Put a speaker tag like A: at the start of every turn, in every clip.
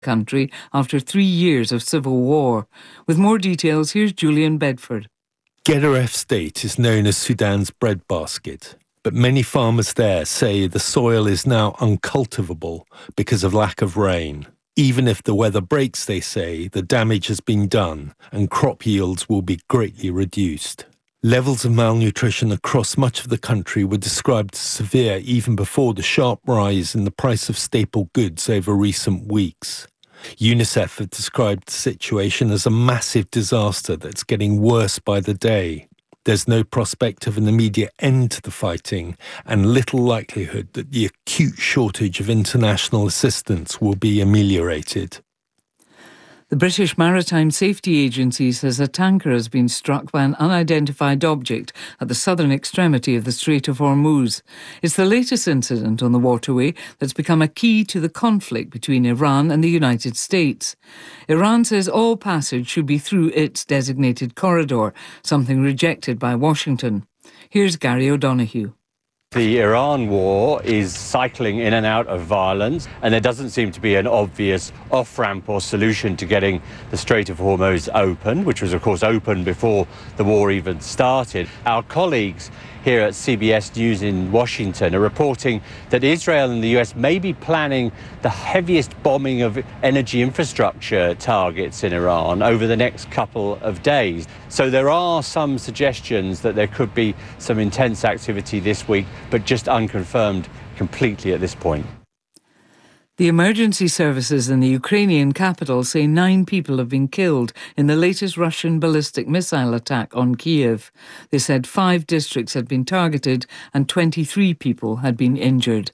A: country after 3 years of civil war. With more details, here's Julian Bedford.
B: Gedaref State is known as Sudan's breadbasket, but many farmers there say the soil is now uncultivable because of lack of rain. Even if the weather breaks, they say, the damage has been done and crop yields will be greatly reduced. Levels of malnutrition across much of the country were described as severe even before the sharp rise in the price of staple goods over recent weeks. UNICEF have described the situation as a massive disaster that's getting worse by the day. There's no prospect of an immediate end to the fighting and little likelihood that the acute shortage of international assistance will be ameliorated.
A: The British Maritime Safety Agency says a tanker has been struck by an unidentified object at the southern extremity of the Strait of Hormuz. It's the latest incident on the waterway that's become a key to the conflict between Iran and the United States. Iran says all passage should be through its designated corridor, something rejected by Washington. Here's Gary O'Donoghue.
C: The Iran war is cycling in and out of violence, and there doesn't seem to be an obvious off-ramp or solution to getting the Strait of Hormuz open, which was, of course, open before the war even started. Our colleagues here at CBS News in Washington are reporting that Israel and the US may be planning the heaviest bombing of energy infrastructure targets in Iran over the next couple of days. So there are some suggestions that there could be some intense activity this week, but just unconfirmed completely at this point.
A: The emergency services in the Ukrainian capital say 9 people have been killed in the latest Russian ballistic missile attack on Kiev. They said 5 districts had been targeted and 23 people had been injured.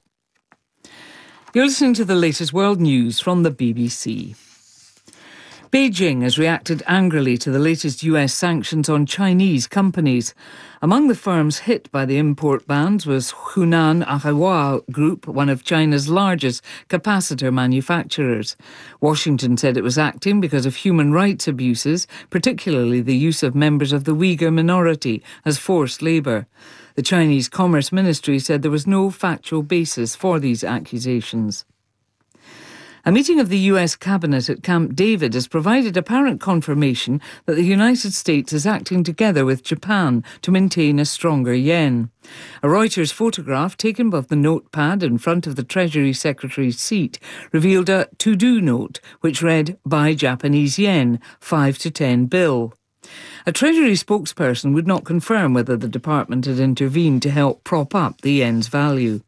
A: You're listening to the latest world news from the BBC. Beijing has reacted angrily to the latest US sanctions on Chinese companies. Among the firms hit by the import bans was Hunan Ahua Group, one of China's largest capacitor manufacturers. Washington said it was acting because of human rights abuses, particularly the use of members of the Uyghur minority as forced labour. The Chinese Commerce Ministry said there was no factual basis for these accusations. A meeting of the US cabinet at Camp David has provided apparent confirmation that the United States is acting together with Japan to maintain a stronger yen. A Reuters photograph taken above the notepad in front of the Treasury Secretary's seat revealed a to-do note which read, "Buy Japanese yen, 5 to 10 bill." A Treasury spokesperson would not confirm whether the department had intervened to help prop up the yen's value.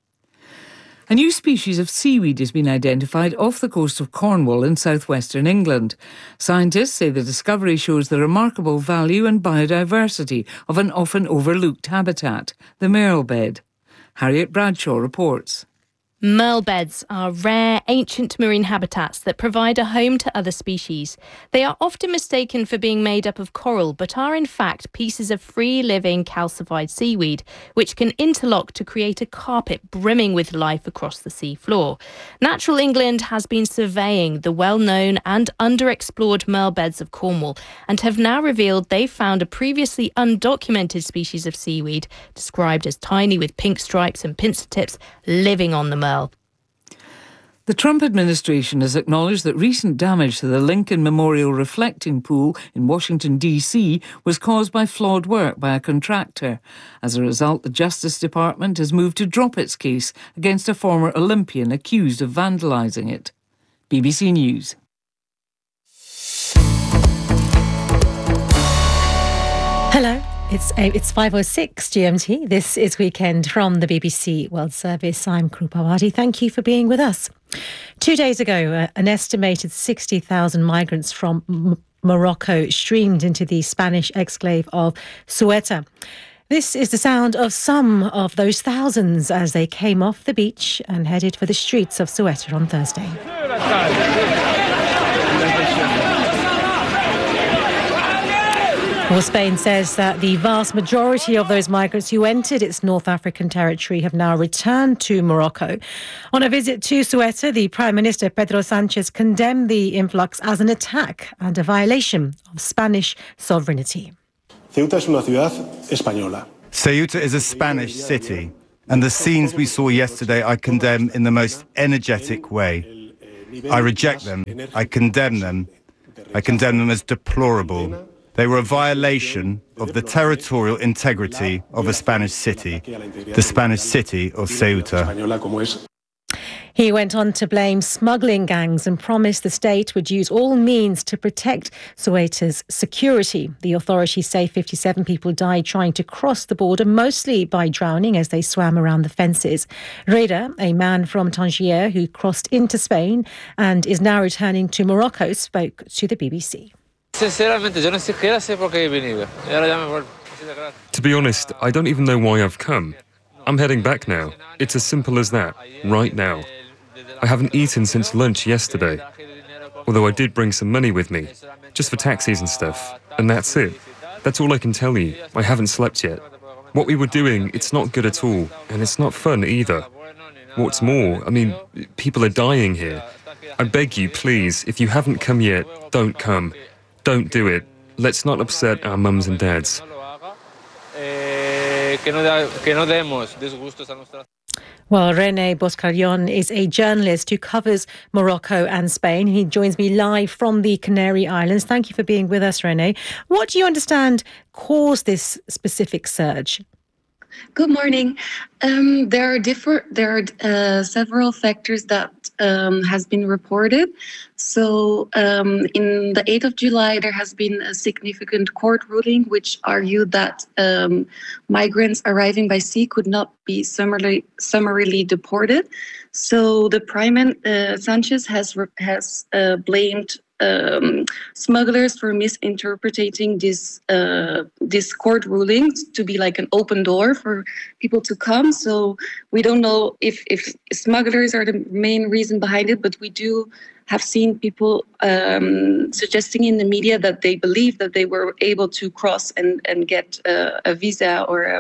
A: A new species of seaweed has been identified off the coast of Cornwall in southwestern England. Scientists say the discovery shows the remarkable value and biodiversity of an often overlooked habitat, the marlbed. Harriet Bradshaw reports.
D: Marlbeds are rare, ancient marine habitats that provide a home to other species. They are often mistaken for being made up of coral, but are in fact pieces of free-living calcified seaweed, which can interlock to create a carpet brimming with life across the sea floor. Natural England has been surveying the well-known and underexplored marlbeds of Cornwall and have now revealed they've found a previously undocumented species of seaweed, described as tiny with pink stripes and pincer tips, living on the Merle.
A: The Trump administration has acknowledged that recent damage to the Lincoln Memorial reflecting pool in Washington, D.C. was caused by flawed work by a contractor. As a result, the Justice Department has moved to drop its case against a former Olympian accused of vandalising it. BBC News.
E: Hello. It's 5:06 GMT. This is Weekend from the BBC World Service. I'm Krupa Wadi. Thank you for being with us. 2 days ago, an estimated 60,000 migrants from Morocco streamed into the Spanish exclave of Ceuta. This is the sound of some of those thousands as they came off the beach and headed for the streets of Ceuta on Thursday. Well, Spain says that the vast majority of those migrants who entered its North African territory have now returned to Morocco. On a visit to Ceuta, the Prime Minister Pedro Sánchez condemned the influx as an attack and a violation of Spanish sovereignty.
F: Ceuta es una ciudad española.
G: Ceuta is a Spanish city, and the scenes we saw yesterday I condemn in the most energetic way. I reject them. I condemn them. I condemn them as deplorable. They were a violation of the territorial integrity of a Spanish city, the Spanish city of Ceuta.
E: He went on to blame smuggling gangs and promised the state would use all means to protect Ceuta's security. The authorities say 57 people died trying to cross the border, mostly by drowning as they swam around the fences. Reda, a man from Tangier who crossed into Spain and is now returning to Morocco, spoke to the BBC.
H: To be honest, I don't even know why I've come. I'm heading back now. It's as simple as that, right now. I haven't eaten since lunch yesterday, although I did bring some money with me, just for taxis and stuff, and that's it. That's all I can tell you. I haven't slept yet. What we were doing, it's not good at all, and it's not fun either. What's more, I mean, people are dying here. I beg you, please, if you haven't come yet, don't come. Don't do it. Let's not upset our mums and dads.
E: Well, René Boscarillon is a journalist who covers Morocco and Spain. He joins me live from the Canary Islands. Thank you for being with us, René. What do you understand caused this specific surge?
I: Good morning. There are several factors that has been reported. So in the 8th of July, there has been a significant court ruling which argued that migrants arriving by sea could not be summarily deported. So the Prime Minister Sanchez has blamed smugglers for misinterpreting this court ruling to be like an open door for people to come. So we don't know if smugglers are the main reason behind it, but we do have seen people suggesting in the media that they believe that they were able to cross and get a visa or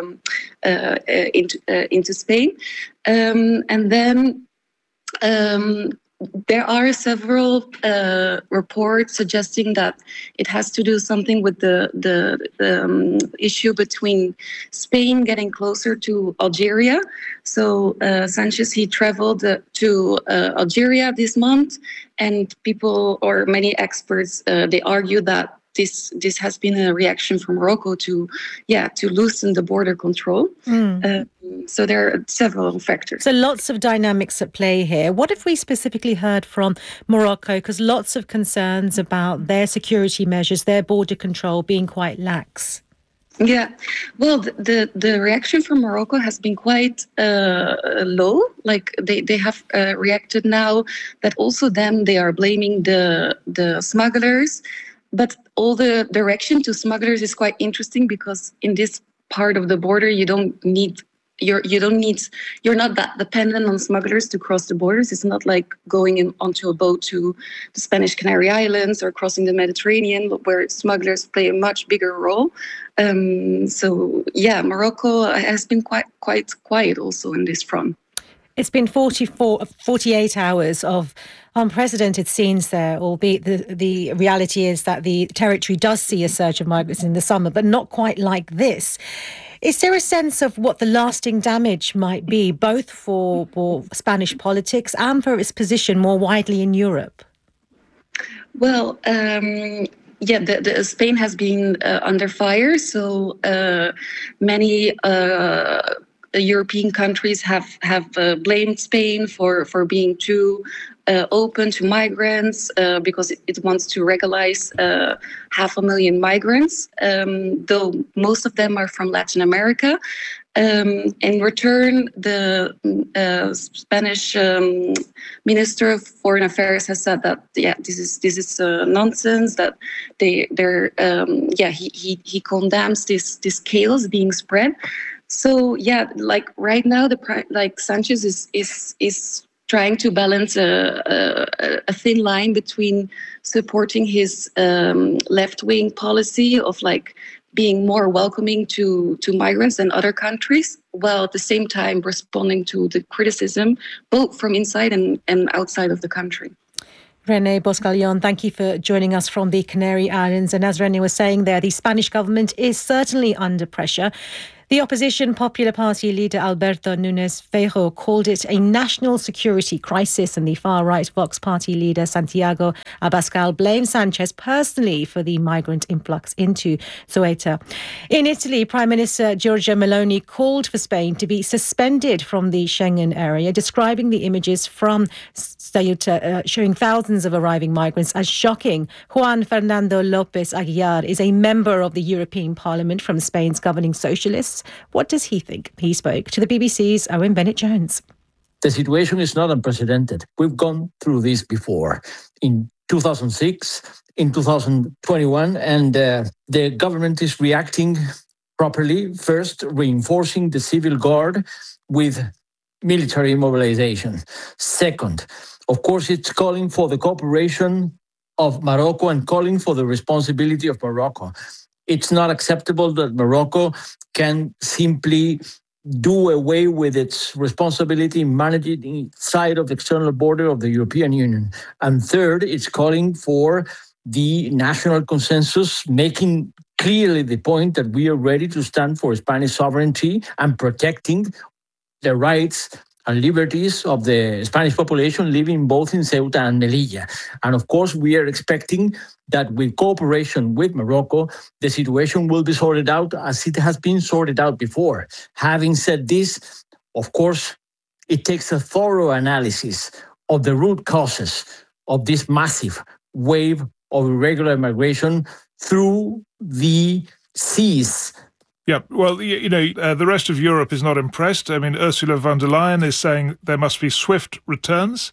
I: into Spain. And then there are several reports suggesting that it has to do something with the issue between Spain getting closer to Algeria. So Sanchez, he traveled to Algeria this month, and people or many experts, they argue that this has been a reaction from Morocco to loosen the border control. So there are several factors.
E: So lots of dynamics at play here. What have we specifically heard from Morocco? Because lots of concerns about their security measures, their border control being quite lax.
I: Yeah, well, the reaction from Morocco has been quite low. Like they have reacted now that also they are blaming the smugglers. But all the direction to smugglers is quite interesting because in this part of the border, you're not that dependent on smugglers to cross the borders. It's not like going onto a boat to the Spanish Canary Islands or crossing the Mediterranean, where smugglers play a much bigger role. So yeah, Morocco has been quite quiet also in this front.
E: It's been 48 hours of unprecedented scenes there, albeit the reality is that the territory does see a surge of migrants in the summer, but not quite like this. Is there a sense of what the lasting damage might be, both for Spanish politics and for its position more widely in Europe?
I: Well, Spain has been under fire, so many European countries have blamed Spain for being too open to migrants because it wants to regularize 500,000 migrants, though most of them are from Latin America. In return, the Spanish Minister of Foreign Affairs has said that this is nonsense. That he condemns this chaos being spread. So yeah, like right now, Sanchez is trying to balance a thin line between supporting his left-wing policy of like being more welcoming to migrants than other countries, while at the same time responding to the criticism both from inside and outside of the country.
E: René Boscarillon, thank you for joining us from the Canary Islands. And as René was saying there, the Spanish government is certainly under pressure. The opposition Popular Party leader Alberto Núñez Feijóo called it a national security crisis, and the far-right Vox Party leader Santiago Abascal blamed Sanchez personally for the migrant influx into Ceuta. In Italy, Prime Minister Giorgia Meloni called for Spain to be suspended from the Schengen area, describing the images from Ceuta showing thousands of arriving migrants as shocking. Juan Fernando López Aguilar is a member of the European Parliament from Spain's governing socialists. What does he think? He spoke to the BBC's Owen Bennett-Jones.
J: The situation is not unprecedented. We've gone through this before in 2006, in 2021, and the government is reacting properly. First, reinforcing the civil guard with military mobilization. Second, of course, it's calling for the cooperation of Morocco and calling for the responsibility of Morocco. It's not acceptable that Morocco can simply do away with its responsibility in managing the side of the external border of the European Union. And third, it's calling for the national consensus, making clearly the point that we are ready to stand for Spanish sovereignty and protecting the rights and liberties of the Spanish population living both in Ceuta and Melilla. And of course, we are expecting that with cooperation with Morocco, the situation will be sorted out as it has been sorted out before. Having said this, of course, it takes a thorough analysis of the root causes of this massive wave of irregular migration through the seas.
K: Yeah, well, the rest of Europe is not impressed. I mean, Ursula von der Leyen is saying there must be swift returns.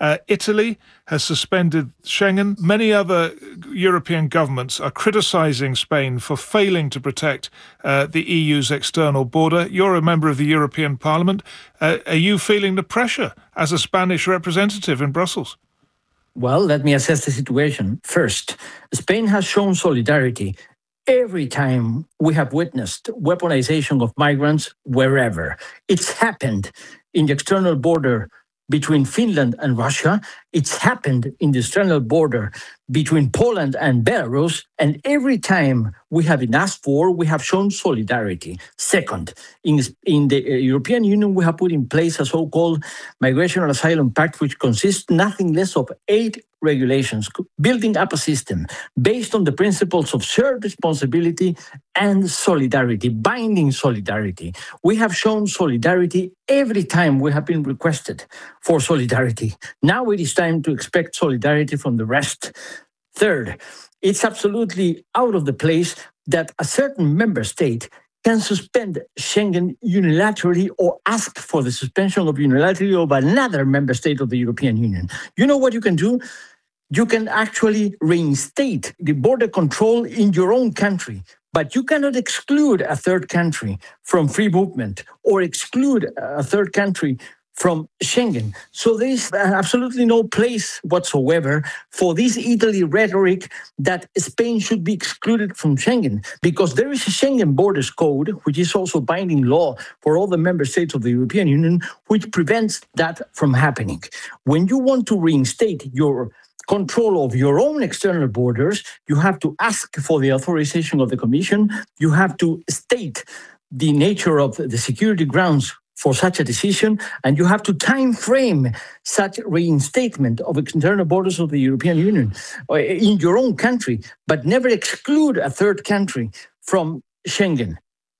K: Italy has suspended Schengen. Many other European governments are criticising Spain for failing to protect the EU's external border. You're a member of the European Parliament. Are you feeling the pressure as a Spanish representative in Brussels?
J: Well, let me assess the situation. First, Spain has shown solidarity every time we have witnessed weaponization of migrants wherever. It's happened in the external border between Finland and Russia. It's happened in the external border between Poland and Belarus. And every time we have been asked for, we have shown solidarity. Second, in the European Union, we have put in place a so-called Migration and Asylum Pact, which consists nothing less of 8 regulations, building up a system based on the principles of shared responsibility and solidarity, binding solidarity. We have shown solidarity every time we have been requested for solidarity. Now it is time to expect solidarity from the rest. Third, it's absolutely out of the place that a certain member state can suspend Schengen unilaterally or ask for the suspension of unilaterally of another member state of the European Union. You know what you can do? You can actually reinstate the border control in your own country, but you cannot exclude a third country from free movement or exclude a third country from Schengen. So there is absolutely no place whatsoever for this Italy rhetoric that Spain should be excluded from Schengen, because there is a Schengen Borders Code, which is also binding law for all the member states of the European Union, which prevents that from happening. When you want to reinstate your control of your own external borders, you have to ask for the authorization of the Commission. You have to state the nature of the security grounds for such a decision, and you have to time frame such reinstatement of external borders of the European Union in your own country, but never exclude a third country from Schengen.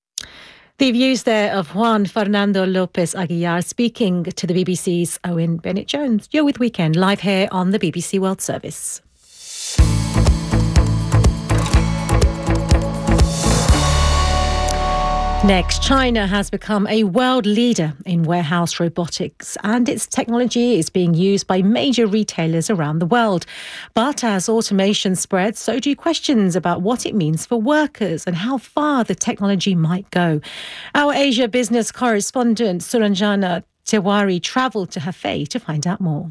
E: The views there of Juan Fernando López Aguilar speaking to the BBC's Owen Bennett-Jones. You're with Weekend, live here on the BBC World Service. Next, China has become a world leader in warehouse robotics, and its technology is being used by major retailers around the world. But as automation spreads, so do questions about what it means for workers and how far the technology might go. Our Asia business correspondent Suranjana Tewari travelled to Hefei to find out more.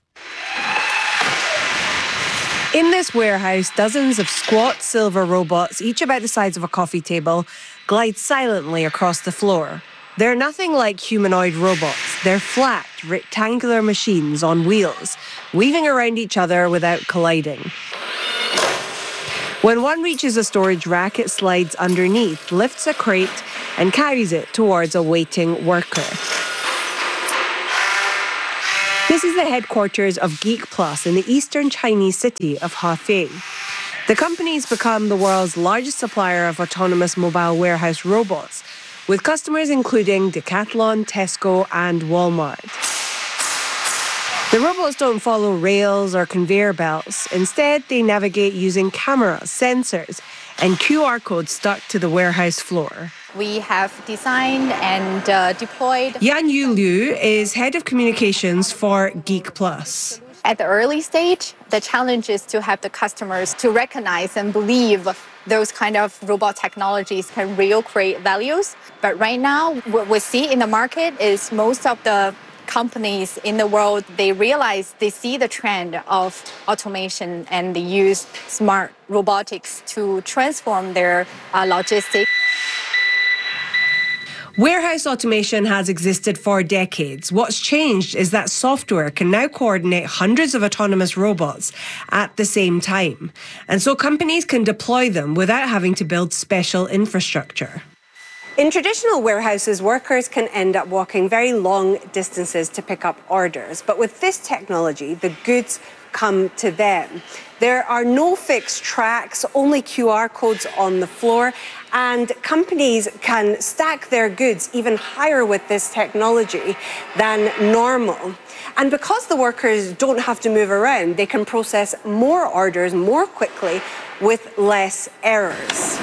L: In this warehouse, dozens of squat silver robots, each about the size of a coffee table, glide silently across the floor. They're nothing like humanoid robots. They're flat, rectangular machines on wheels, weaving around each other without colliding. When one reaches a storage rack, it slides underneath, lifts a crate, and carries it towards a waiting worker. This is the headquarters of Geek Plus in the eastern Chinese city of Hefei. The company's become the world's largest supplier of autonomous mobile warehouse robots, with customers including Decathlon, Tesco, and Walmart. The robots don't follow rails or conveyor belts. Instead, they navigate using cameras, sensors, and QR codes stuck to the warehouse floor.
M: We have designed and deployed.
L: Yan Yu Liu is head of communications for Geek Plus.
M: At the early stage, the challenge is to have the customers to recognize and believe those kind of robot technologies can really create values. But right now, what we see in the market is most of the companies in the world, they see the trend of automation and they use smart robotics to transform their logistics.
L: Warehouse automation has existed for decades. What's changed is that software can now coordinate hundreds of autonomous robots at the same time. And so companies can deploy them without having to build special infrastructure. In traditional warehouses, workers can end up walking very long distances to pick up orders. But with this technology, the goods come to them. There are no fixed tracks, only QR codes on the floor, and companies can stack their goods even higher with this technology than normal. And because the workers don't have to move around, they can process more orders more quickly with less errors.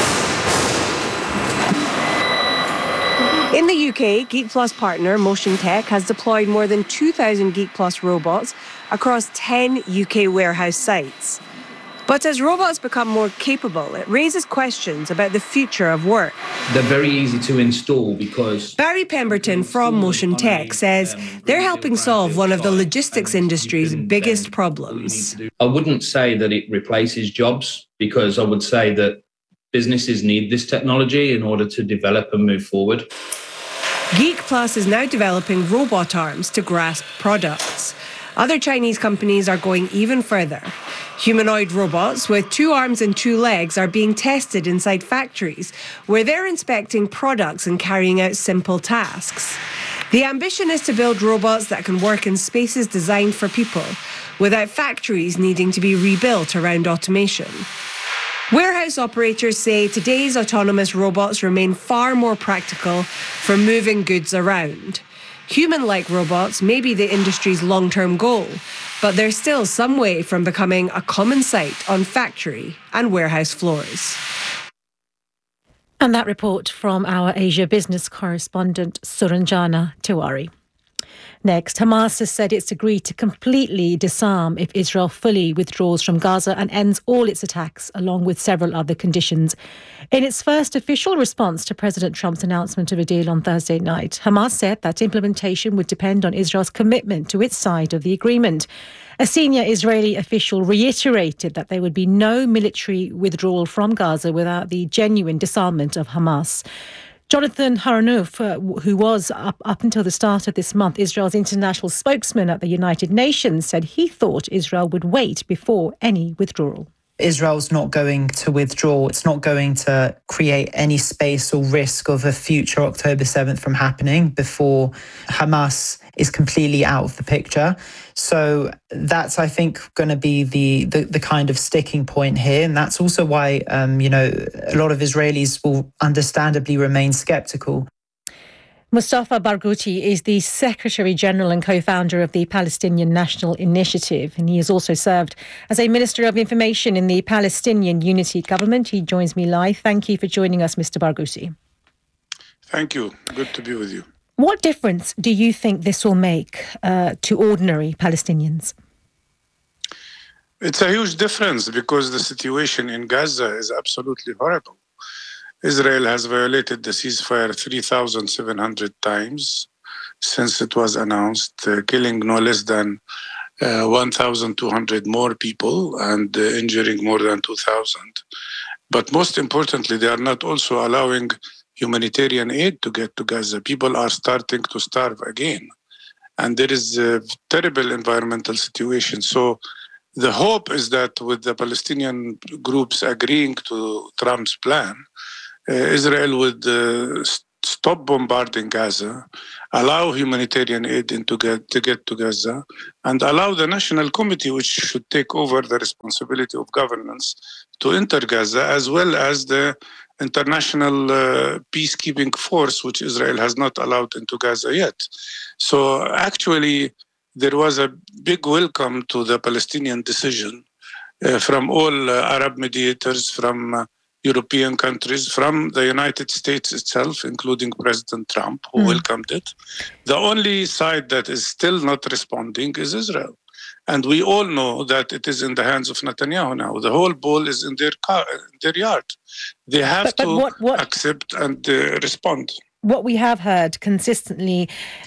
L: In the UK, Geek Plus partner Motion Tech has deployed more than 2,000 Geek Plus robots across 10 UK warehouse sites. But as robots become more capable, it raises questions about the future of work.
N: They're very easy to install because...
L: Barry Pemberton from Motion Tech says they're helping solve one of the logistics industry's biggest problems.
N: I wouldn't say that it replaces jobs, because I would say that businesses need this technology in order to develop and move forward.
L: Geek Plus is now developing robot arms to grasp products. Other Chinese companies are going even further. Humanoid robots with 2 arms and 2 legs are being tested inside factories, where they're inspecting products and carrying out simple tasks. The ambition is to build robots that can work in spaces designed for people, without factories needing to be rebuilt around automation. Warehouse operators say today's autonomous robots remain far more practical for moving goods around. Human-like robots may be the industry's long-term goal, but they're still some way from becoming a common sight on factory and warehouse floors.
E: And that report from our Asia business correspondent Suranjana Tiwari. Next, Hamas has said it's agreed to completely disarm if Israel fully withdraws from Gaza and ends all its attacks, along with several other conditions. In its first official response to President Trump's announcement of a deal on Thursday night, Hamas said that implementation would depend on Israel's commitment to its side of the agreement. A senior Israeli official reiterated that there would be no military withdrawal from Gaza without the genuine disarmament of Hamas. Jonathan Haranov, who was up until the start of this month Israel's international spokesman at the United Nations, said he thought Israel would wait before any withdrawal.
O: Israel's not going to withdraw. It's not going to create any space or risk of a future October 7th from happening before Hamas is completely out of the picture. So that's, I think, going to be the kind of sticking point here. And that's also why, a lot of Israelis will understandably remain skeptical.
E: Mustafa Barghouti is the Secretary General and co-founder of the Palestinian National Initiative, and he has also served as a Minister of Information in the Palestinian Unity Government. He joins me live. Thank you for joining us, Mr. Barghouti.
F: Thank you. Good to be with you.
E: What difference do you think this will make to ordinary Palestinians?
F: It's a huge difference because the situation in Gaza is absolutely horrible. Israel has violated the ceasefire 3,700 times since it was announced, killing no less than 1,200 more people and injuring more than 2,000. But most importantly, they are not also allowing humanitarian aid to get to Gaza. People are starting to starve again. And there is a terrible environmental situation. So The hope is that with the Palestinian groups agreeing to Trump's plan, Israel would stop bombarding Gaza, allow humanitarian aid to get to Gaza, and allow the National Committee, which should take over the responsibility of governance, to enter Gaza, as well as the international peacekeeping force, which Israel has not allowed into Gaza yet. So actually, there was a big welcome to the Palestinian decision from all Arab mediators, from European countries, from the United States itself, including President Trump, who welcomed it. The only side that is still not responding is Israel. And we all know that it is in the hands of Netanyahu now. The whole ball is in their yard. They have to accept and respond.
E: What we have heard consistently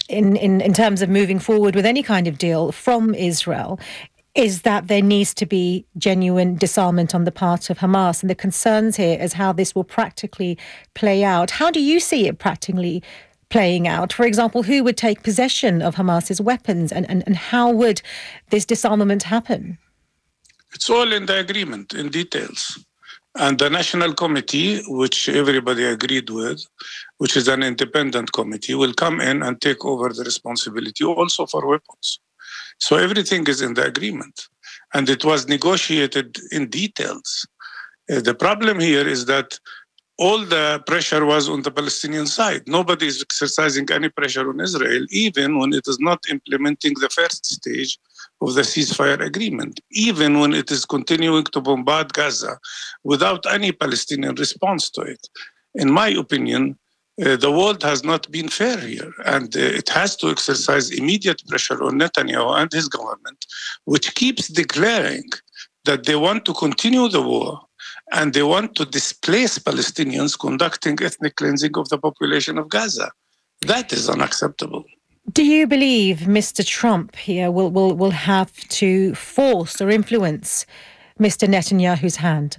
E: in terms of moving forward with any kind of deal from Israel is that there needs to be genuine disarmament on the part of Hamas. And the concerns here is how this will practically play out. How do you see it practically playing out? For example, who would take possession of Hamas's weapons and how would this disarmament happen?
F: It's all in the agreement, in details. And the National Committee, which everybody agreed with, which is an independent committee, will come in and take over the responsibility also for weapons. So everything is in the agreement. And it was negotiated in details. The problem here is that all the pressure was on the Palestinian side. Nobody is exercising any pressure on Israel, even when it is not implementing the first stage of the ceasefire agreement, even when it is continuing to bombard Gaza without any Palestinian response to it. In my opinion, the world has not been fair here, and it has to exercise immediate pressure on Netanyahu and his government, which keeps declaring that they want to continue the war and they want to displace Palestinians, conducting ethnic cleansing of the population of Gaza. That is unacceptable.
E: Do you believe Mr. Trump here will have to force or influence Mr. Netanyahu's hand?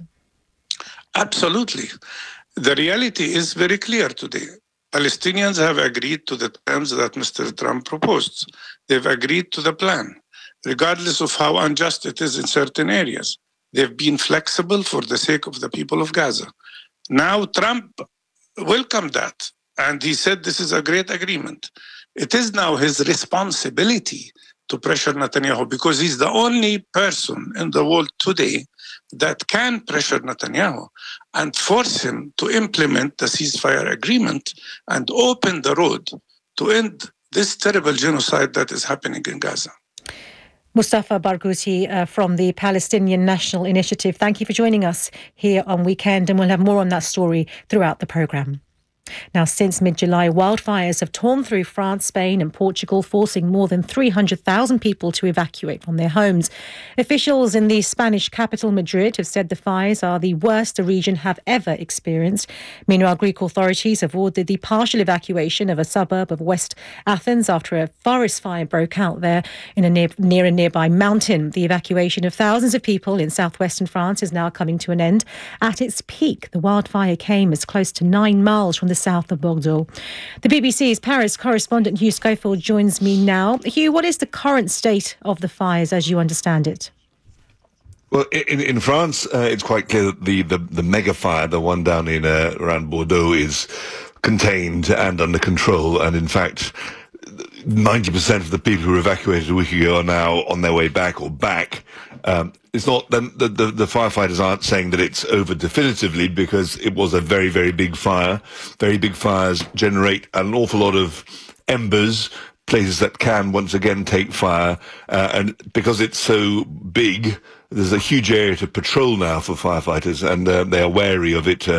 F: Absolutely. The reality is very clear today. Palestinians have agreed to the terms that Mr. Trump proposed. They've agreed to the plan, regardless of how unjust it is in certain areas. They've been flexible for the sake of the people of Gaza. Now Trump welcomed that, and he said this is a great agreement. It is now his responsibility to pressure Netanyahu, because he's the only person in the world today that can pressure Netanyahu and force him to implement the ceasefire agreement and open the road to end this terrible genocide that is happening in Gaza.
E: Mustafa Barghouti from the Palestinian National Initiative, thank you for joining us here on Weekend, and we'll have more on that story throughout the programme. Now, since mid-July, wildfires have torn through France, Spain and Portugal, forcing more than 300,000 people to evacuate from their homes. Officials in the Spanish capital, Madrid, have said the fires are the worst the region have ever experienced. Meanwhile, Greek authorities have ordered the partial evacuation of a suburb of West Athens after a forest fire broke out there near a nearby mountain. The evacuation of thousands of people in southwestern France is now coming to an end. At its peak, the wildfire came as close to 9 miles from the south of Bordeaux. The BBC's Paris correspondent Hugh Schofield joins me now. Hugh, what is the current state of the fires as you understand it?
P: Well, in France, it's quite clear that the mega fire, the one down in around Bordeaux, is contained and under control. And in fact, 90% of the people who were evacuated a week ago are now on their way back or back. It's not the firefighters aren't saying that it's over definitively, because it was a very, very big fire. Very big fires generate an awful lot of embers, places that can once again take fire, and because it's so big, there's a huge area to patrol now for firefighters, and they are wary of it,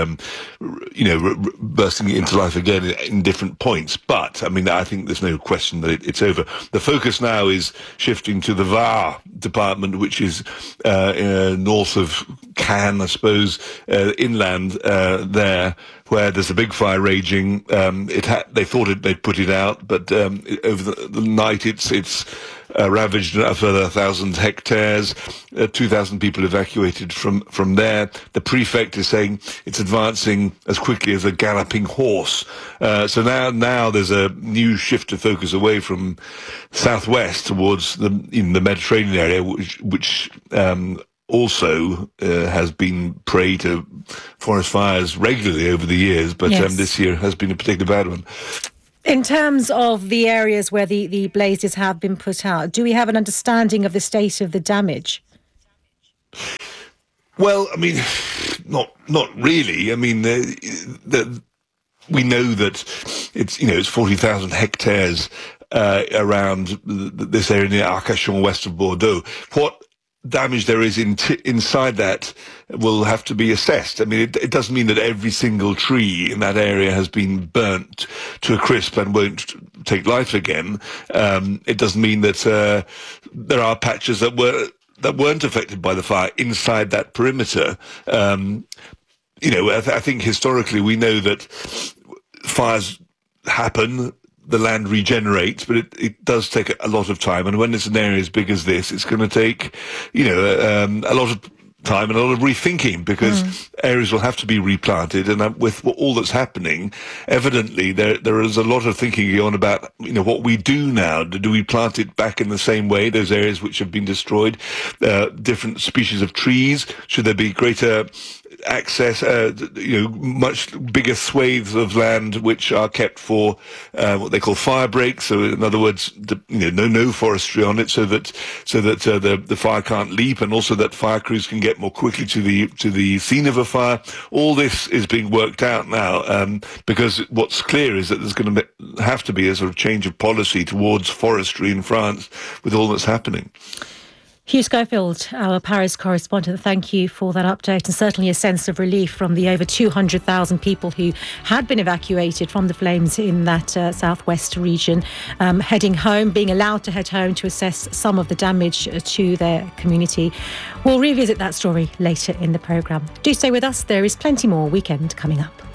P: bursting into life again in different points. But, I mean, I think there's no question that it's over. The focus now is shifting to the Var department, which is north of Cannes, I suppose, inland there. where there's a big fire raging. They thought they'd put it out, but over the night it's ravaged a further 1,000 hectares. 2,000 people evacuated from there. The prefect is saying it's advancing as quickly as a galloping horse. So now there's a new shift of focus away from southwest towards the Mediterranean area, which also has been prey to forest fires regularly over the years, but
E: yes.
P: This year has been a particularly bad one.
E: In terms of the areas where the blazes have been put out, do we have an understanding of the state of the damage?
P: Well, I mean, not really. I mean, we know that it's 40,000 hectares around this area near Arcachon, west of Bordeaux. What damage there is inside that will have to be assessed. I mean, it doesn't mean that every single tree in that area has been burnt to a crisp and won't take life again. It doesn't mean that there are patches that weren't affected by the fire inside that perimeter. I think historically we know that fires happen, the land regenerates, but it does take a lot of time. And when it's an area as big as this, it's going to take, a lot of time and a lot of rethinking, because areas will have to be replanted. And with all that's happening, evidently there is a lot of thinking going on about, what we do now. Do we plant it back in the same way, those areas which have been destroyed? Different species of trees? Should there be greater access, much bigger swathes of land which are kept for what they call fire breaks? So in other words, no forestry on it, so that the fire can't leap, and also that fire crews can get more quickly to the scene of a fire. All this is being worked out now, because what's clear is that there's going to have to be a sort of change of policy towards forestry in France with all that's happening.
E: Hugh Schofield, our Paris correspondent, thank you for that update, and certainly a sense of relief from the over 200,000 people who had been evacuated from the flames in that southwest region, heading home, being allowed to head home to assess some of the damage to their community. We'll revisit that story later in the programme. Do stay with us, there is plenty more Weekend coming up.